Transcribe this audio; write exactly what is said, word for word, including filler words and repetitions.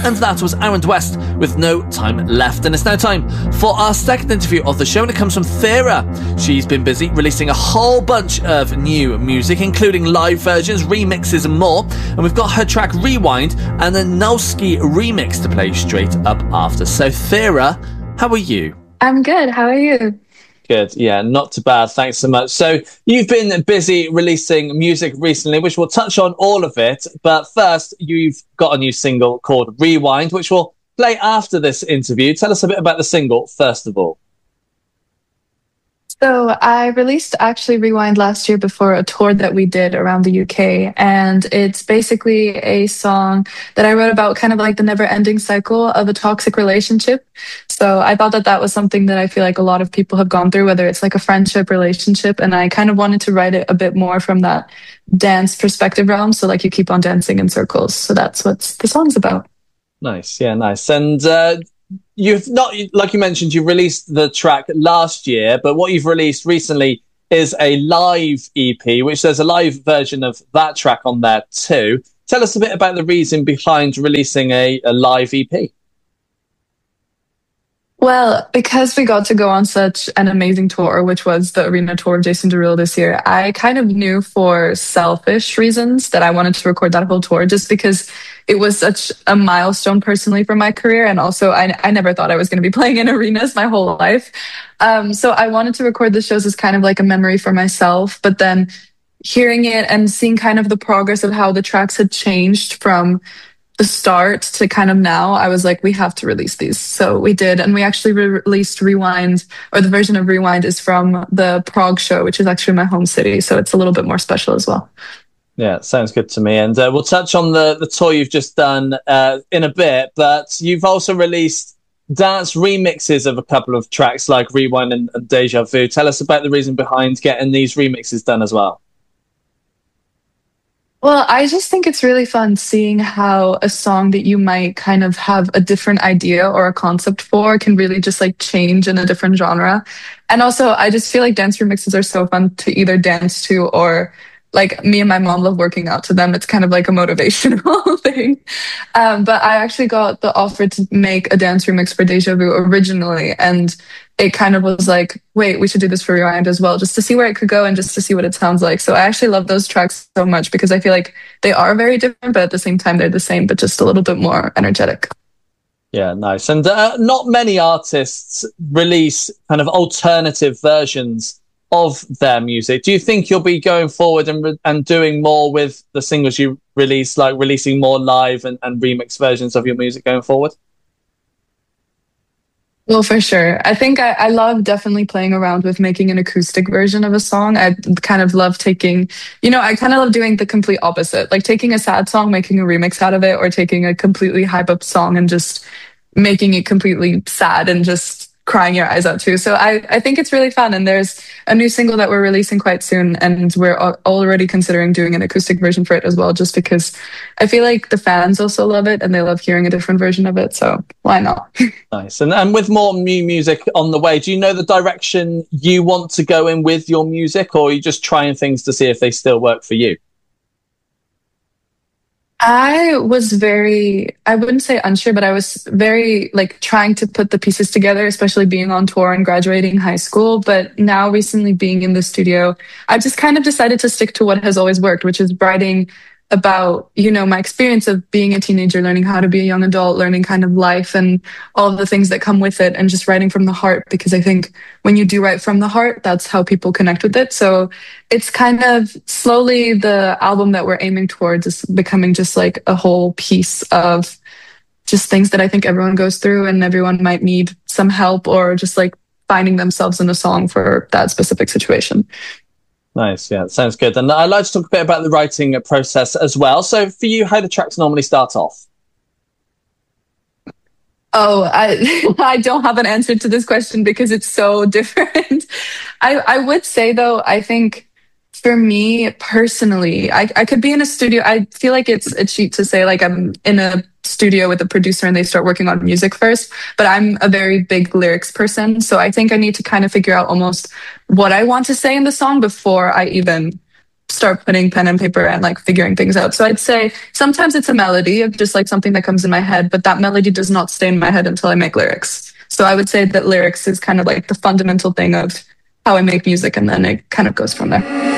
And that was Aaron West with No Time Left. And it's now time for our second interview of the show, and it comes from Thera. She's been busy releasing a whole bunch of new music, including live versions, remixes and more. And we've got her track Rewind and the Nowski remix to play straight up after. So Thera, how are you? I'm good. How are you? Good. Yeah, not too bad. Thanks so much. So you've been busy releasing music recently, which we'll touch on all of it. But first, you've got a new single called Rewind, which we'll play after this interview. Tell us a bit about the single, first of all. So I released actually Rewind last year before a tour that we did around the U K. And it's basically a song that I wrote about kind of like the never ending cycle of a toxic relationship. So I thought that that was something that I feel like a lot of people have gone through, whether it's like a friendship, relationship. And I kind of wanted to write it a bit more from that dance perspective realm. So like you keep on dancing in circles. So that's what the song's about. Nice. Yeah, nice. And, uh, You've not, like you mentioned, you released the track last year, but what you've released recently is a live E P, which there's a live version of that track on there too. Tell us a bit about the reason behind releasing a, a live E P. Well, because we got to go on such an amazing tour, which was the arena tour of Jason Derulo this year, I kind of knew for selfish reasons that I wanted to record that whole tour just because it was such a milestone personally for my career. And also, I, I never thought I was going to be playing in arenas my whole life. Um, so I wanted to record the shows as kind of like a memory for myself. But then hearing it and seeing kind of the progress of how the tracks had changed from the start to kind of now, I was like, we have to release these. So we did. And we actually re- released Rewind, or the version of Rewind is from the Prague show, which is actually my home city. So it's a little bit more special as well. Yeah, sounds good to me. And uh, we'll touch on the, the tour you've just done uh, in a bit, but you've also released dance remixes of a couple of tracks like Rewind and, and Deja Vu. Tell us about the reason behind getting these remixes done as well. Well, I just think it's really fun seeing how a song that you might kind of have a different idea or a concept for can really just like change in a different genre. And also, I just feel like dance remixes are so fun to either dance to or like me and my mom love working out to them. It's kind of like a motivational thing. Um, but I actually got the offer to make a dance remix for Deja Vu originally. And it kind of was like, wait, we should do this for Rewind as well, just to see where it could go and just to see what it sounds like. So I actually love those tracks so much because I feel like they are very different, but at the same time, they're the same, but just a little bit more energetic. Yeah, nice. And uh, not many artists release kind of alternative versions of their music. Do you think you'll be going forward and re- and doing more with the singles you release, like releasing more live and, and remix versions of your music going forward? Well, for sure. I think I, I love definitely playing around with making an acoustic version of a song. I kind of love taking, you know, I kind of love doing the complete opposite, like taking a sad song, making a remix out of it, or taking a completely hype up song and just making it completely sad and just crying your eyes out too. So I, I think it's really fun. And there's a new single that we're releasing quite soon. And we're al- already considering doing an acoustic version for it as well, just because I feel like the fans also love it and they love hearing a different version of it. So why not? Nice. And, and with more new music on the way, do you know the direction you want to go in with your music, or are you just trying things to see if they still work for you? I was very, I wouldn't say unsure, but I was very like trying to put the pieces together, especially being on tour and graduating high school. But now recently being in the studio, I just kind of decided to stick to what has always worked, which is writing about, you know, my experience of being a teenager, learning how to be a young adult, learning kind of life and all the things that come with it, and just writing from the heart, because I think when you do write from the heart, that's how people connect with it. So it's kind of slowly the album that we're aiming towards is becoming just like a whole piece of just things that I think everyone goes through and everyone might need some help or just like finding themselves in a song for that specific situation. Nice, yeah, sounds good. And I'd like to talk a bit about the writing process as well. So for you, how do tracks normally start off? Oh, I I don't have an answer to this question because it's so different. I, I would say, though, I think for me personally, I, I could be in a studio. I feel like it's a cheat to say like I'm in a studio with a producer and they start working on music first, but I'm a very big lyrics person. So I think I need to kind of figure out almost what I want to say in the song before I even start putting pen and paper and like figuring things out. So I'd say sometimes it's a melody of just like something that comes in my head, but that melody does not stay in my head until I make lyrics. So I would say that lyrics is kind of like the fundamental thing of how I make music, and then it kind of goes from there.